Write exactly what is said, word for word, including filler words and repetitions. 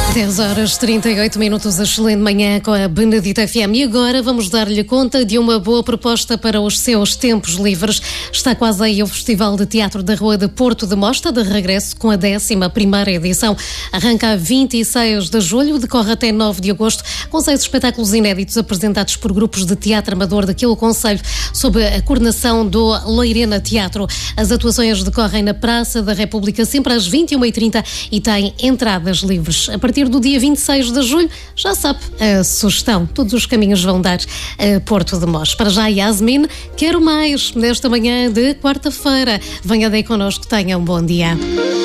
dez horas e trinta e oito minutos, a excelente manhã com a Benedita F M. E agora vamos dar-lhe conta de uma boa proposta para os seus tempos livres. Está quase aí o Festival de Teatro da Rua de Porto de Mós, de regresso com a décima primeira edição. Arranca a vinte e seis de julho, decorre até nove de agosto, com seis espetáculos inéditos apresentados por grupos de teatro amador daquele concelho, sob a coordenação do Loirena Teatro. As atuações decorrem na Praça da República sempre às vinte e uma e trinta e têm entradas livres. A partir do dia vinte e seis de julho, já sabe a sugestão. Todos os caminhos vão dar a Porto de Mós. Para já, Yasmin, quero mais nesta manhã de quarta-feira. Venha daí connosco, tenha um bom dia.